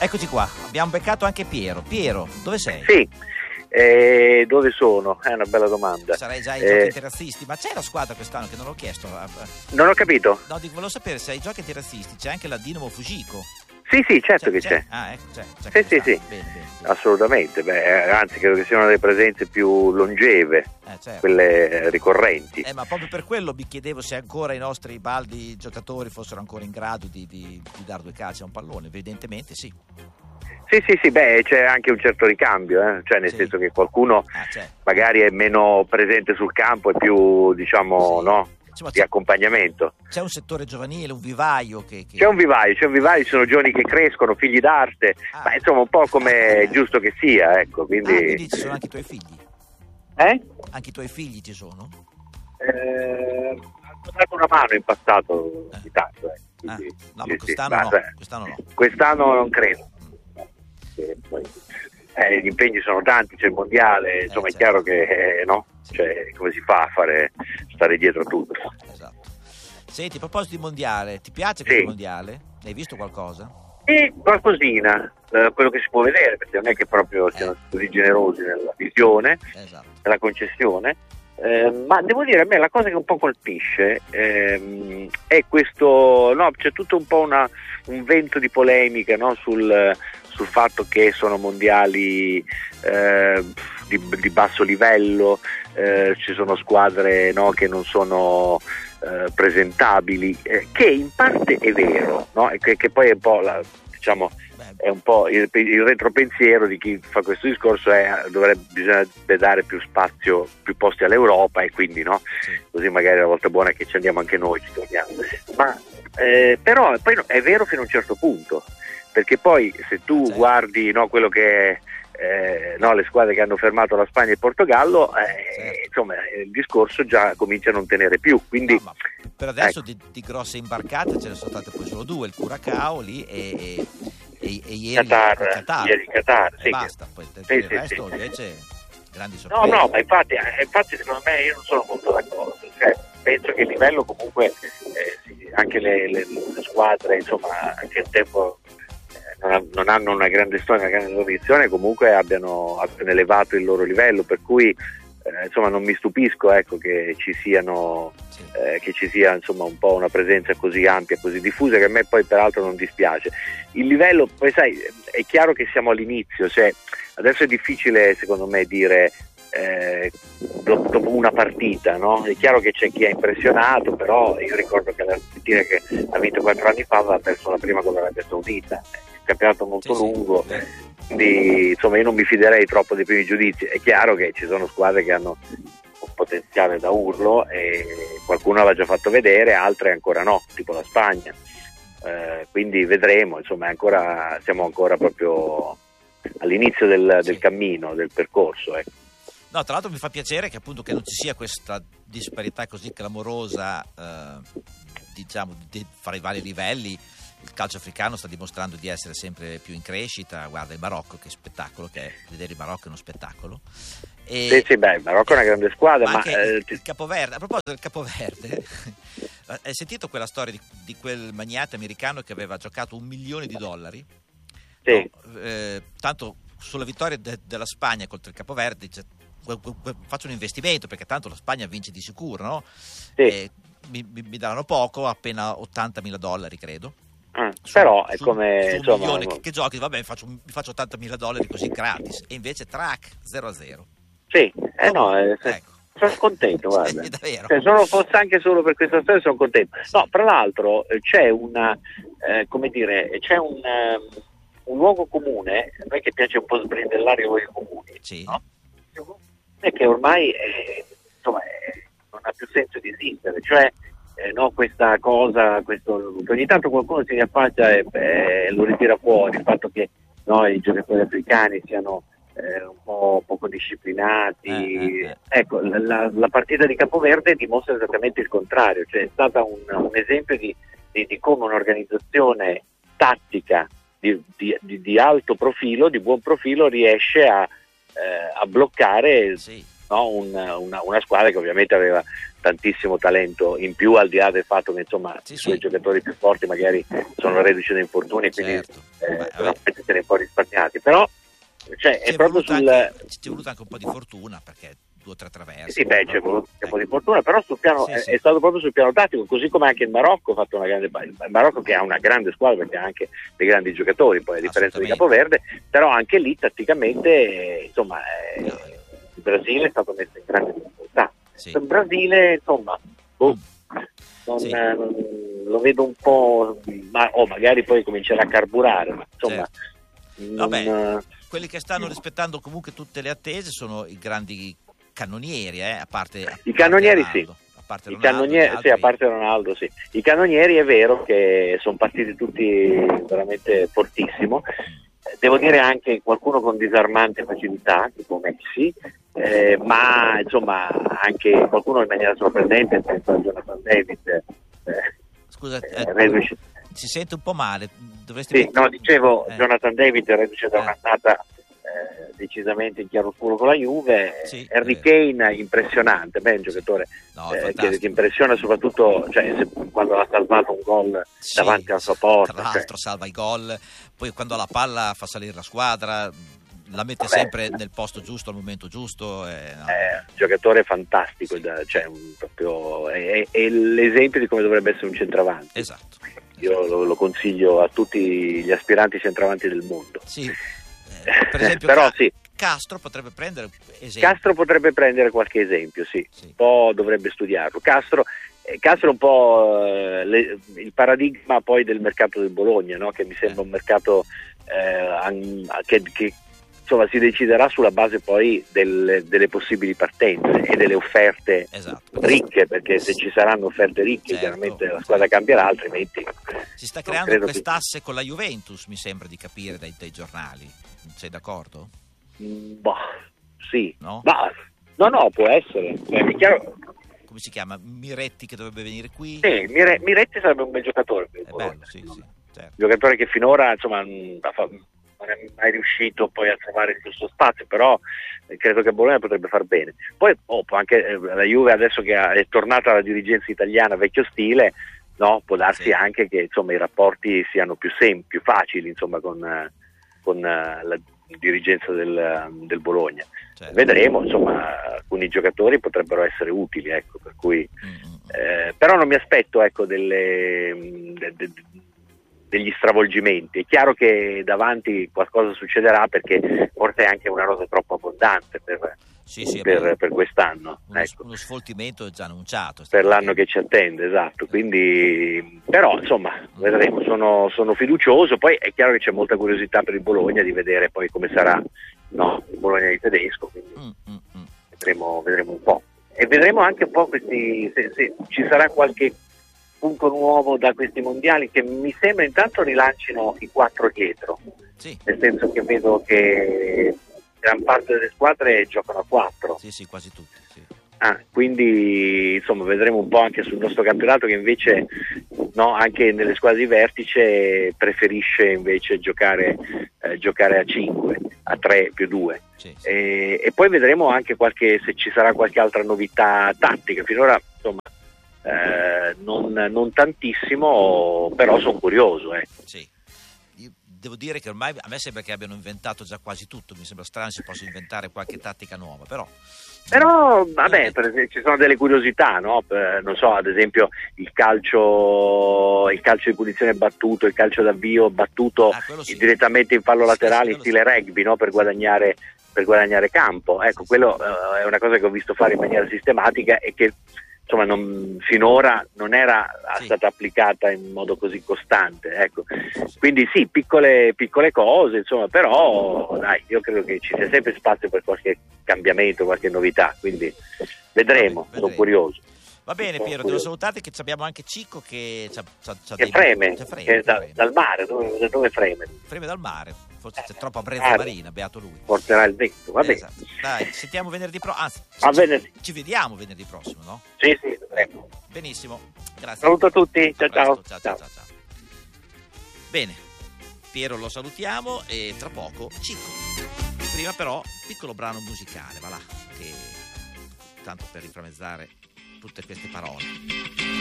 Eccoci qua, abbiamo beccato anche Piero. Piero, dove sei? Sì, dove sono? È una bella domanda. Sarei già ai giochi antirazzisti, ma c'è la squadra quest'anno che non l'ho chiesto. Non ho capito. No, volevo sapere se ai giochi antirazzisti c'è anche la Dinamo Fujiko. Sì, certo che c'è. Ah, ecco, c'è. Sì. Bene. Assolutamente. Anzi, credo che sia una delle presenze più longeve, certo. Quelle ricorrenti. Ma proprio per quello mi chiedevo se ancora i nostri baldi giocatori fossero ancora in grado di dare due calci a un pallone. Evidentemente sì. Sì, c'è anche un certo ricambio, cioè nel senso che qualcuno magari è meno presente sul campo e più, insomma, di accompagnamento. C'è un settore giovanile, un vivaio che... C'è un vivaio, ci sono giovani che crescono, figli d'arte, ma insomma un po' come è giusto che sia, ecco, quindi... quindi ci sono anche i tuoi figli? Anche i tuoi figli ci sono? Ho dato una mano in passato di tanto, quindi, no, ma quest'anno no. Quest'anno non credo. Poi, gli impegni sono tanti, c'è il mondiale, insomma è chiaro che cioè, come si fa a stare dietro a tutto. Esatto. Senti, a proposito di mondiale, ti piace questo mondiale? Hai visto qualcosa? Qualcosina, quello che si può vedere, perché non è che proprio siano così generosi nella visione, nella concessione, ma devo dire, a me la cosa che un po' colpisce è questo, c'è tutto un po' un vento di polemica, sul fatto che sono mondiali di basso livello, ci sono squadre che non sono presentabili, che in parte è vero, che poi è un po' è un po' il retropensiero di chi fa questo discorso, bisognerebbe dare più spazio, più posti all'Europa, e quindi così magari la volta buona è che ci andiamo anche noi, ci torniamo. Ma però poi è vero fino a un certo punto, perché poi se tu guardi quello che le squadre che hanno fermato la Spagna e il Portogallo, insomma il discorso già comincia a non tenere più, quindi per adesso di grosse imbarcate ce ne sono state poi solo due, il Curacao lì e ieri il Qatar, e basta, poi il resto invece grandi sorprese. No, ma infatti secondo me io non sono molto d'accordo, penso che il livello comunque anche le squadre, insomma, anche il tempo non hanno una grande storia, una grande tradizione, comunque abbiano elevato il loro livello, per cui insomma non mi stupisco che ci siano che ci sia insomma un po' una presenza così ampia, così diffusa, che a me poi peraltro non dispiace. Il livello, poi sai, è chiaro che siamo all'inizio, adesso è difficile secondo me dire dopo una partita, è chiaro che c'è chi è impressionato, però io ricordo che l'Argentina, che ha vinto 4 anni fa, aveva perso la prima con l'Arabia Saudita, un campionato molto lungo, quindi insomma io non mi fiderei troppo dei primi giudizi. È chiaro che ci sono squadre che hanno un potenziale da urlo e qualcuno l'ha già fatto vedere, altre ancora no, tipo la Spagna, quindi vedremo, insomma siamo ancora proprio all'inizio del cammino, del percorso, No, tra l'altro mi fa piacere che appunto che non ci sia questa disparità così clamorosa, fra i vari livelli. Il calcio africano sta dimostrando di essere sempre più in crescita. Guarda il Marocco, che spettacolo che è, vedere il Marocco è uno spettacolo. Il Marocco è una grande squadra, ma anche il Capoverde. A proposito del Capoverde, hai sentito quella storia di quel magnate americano che aveva giocato $1 milione? Sì. Tanto sulla vittoria della Spagna contro il Capoverde faccio un investimento, perché tanto la Spagna vince di sicuro, no? Sì. Mi daranno poco, appena $80.000, credo. Però è come su $1 milione che giochi, vabbè, mi faccio $80.000 così gratis, e invece 0-0. Sì, sono contento, guarda. Davvero. Se solo fosse anche solo per questa storia sono contento. No, tra l'altro c'è c'è un luogo comune, a me che piace un po' sbrindellare i luoghi comuni, no? È che ormai non ha più senso di esistere, cioè questa cosa, che ogni tanto qualcuno si riaffaccia e lo ritira fuori, il fatto che i giocatori africani siano un po' poco disciplinati. Ecco, la partita di Capoverde dimostra esattamente il contrario, cioè è stata un esempio di come un'organizzazione tattica di alto profilo, di buon profilo, riesce a bloccare una squadra che ovviamente aveva tantissimo talento in più, al di là del fatto che insomma i suoi giocatori più forti magari sono reduci da infortuni, quindi probabilmente se ne è un po' risparmiati, però è proprio ci è voluto anche un po' di fortuna, perché 2 o 3 traverse. Sì, c'è voluto un po' di fortuna, però sul piano è stato proprio sul piano tattico, così come anche il Marocco ha fatto una grande, il Marocco che ha una grande squadra, perché ha anche dei grandi giocatori, poi a differenza di Capoverde, però anche lì tatticamente insomma il Brasile è stato messo in grande difficoltà. Il Brasile insomma non lo vedo un po', magari poi comincerà a carburare, ma insomma quelli che stanno rispettando comunque tutte le attese sono i grandi cannonieri, a parte i cannonieri Ronaldo, sì. A parte Ronaldo, a parte Ronaldo sì. I cannonieri è vero che sono partiti tutti veramente fortissimo. Devo dire anche qualcuno con disarmante facilità, tipo Messi, ma insomma anche qualcuno in maniera sorprendente, penso a Jonathan David. Scusa, si sente un po' male. Dicevo Jonathan David reduce da un'annata decisamente in chiaroscuro con la Juve. Harry Kane impressionante, è un giocatore che impressiona soprattutto quando ha salvato un gol davanti alla sua porta. Tra l'altro salva i gol, poi quando ha la palla fa salire la squadra, la mette sempre nel posto giusto al momento giusto. È un giocatore fantastico, proprio è l'esempio di come dovrebbe essere un centravanti. Esatto. Io lo consiglio a tutti gli aspiranti centravanti del mondo. Per esempio, però Castro potrebbe prendere esempio. Castro potrebbe prendere qualche esempio, un po' dovrebbe studiarlo. Castro è un po' il paradigma poi del mercato del Bologna, no? Che mi sembra un mercato che insomma si deciderà sulla base poi delle possibili partenze e delle offerte ricche, perché se ci saranno offerte ricche chiaramente la squadra cambierà, altrimenti si sta creando quest'asse con la Juventus, mi sembra di capire dai giornali. Sei d'accordo? Sì. No? No, può essere. È chiaro. Come si chiama? Miretti che dovrebbe venire qui? Sì, Miretti sarebbe un bel giocatore. È bello, certo. Giocatore che finora insomma non è mai riuscito poi a trovare il giusto spazio, però credo che Bologna potrebbe far bene. Poi anche la Juve adesso che è tornata alla dirigenza italiana vecchio stile, no? Può darsi anche che insomma i rapporti siano più facili insomma con la dirigenza del Bologna. Vedremo, insomma alcuni giocatori potrebbero essere utili, per cui però non mi aspetto degli stravolgimenti. È chiaro che davanti qualcosa succederà, perché forse è anche una rosa troppo abbondante per quest'anno. Uno sfoltimento è già annunciato per l'anno che ci attende, esatto. Quindi, però insomma vedremo, sono fiducioso. Poi è chiaro che c'è molta curiosità per il Bologna di vedere poi come sarà il Bologna di Tedesco, quindi vedremo un po', e vedremo anche un po' se ci sarà qualche punto nuovo da questi mondiali, che mi sembra intanto rilancino i 4 dietro, nel senso che vedo che gran parte delle squadre giocano a 4. Sì, quasi tutti. Quindi insomma vedremo un po' anche sul nostro campionato, che invece anche nelle squadre di vertice preferisce invece giocare a 5, a 3 più 2. E poi vedremo anche se ci sarà qualche altra novità tattica. Finora insomma non tantissimo, però sono curioso. Io devo dire che ormai a me sembra che abbiano inventato già quasi tutto. Mi sembra strano si possa inventare qualche tattica nuova, però ci sono delle curiosità, no? Non so, ad esempio il calcio di punizione battuto, il calcio d'avvio battuto direttamente in fallo laterale, stile rugby, no? per guadagnare campo. Quello è una cosa che ho visto fare in maniera sistematica e che insomma finora non era stata applicata in modo così costante, quindi piccole cose, insomma, però io credo che ci sia sempre spazio per qualche cambiamento, qualche novità, quindi vedremo. Sono curioso. Va bene Piero, devo salutarti, che abbiamo anche Cicco che freme dal mare. Dove freme? Freme dal mare, forse c'è troppa brezza marina, beato lui. Porterà il vento, va bene. Dai, sentiamo venerdì prossimo, ci vediamo venerdì prossimo, no? Sì, dovremmo. Benissimo, grazie. Saluto a tutti, ciao. Bene, Piero lo salutiamo e tra poco Cicco. Prima però piccolo brano musicale, va là, che tanto per inframmezzare tutte queste parole.